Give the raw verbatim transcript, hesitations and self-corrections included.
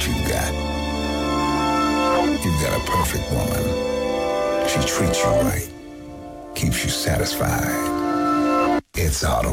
you've got. You've got a perfect woman. She treats you right, keeps you satisfied. It's Auto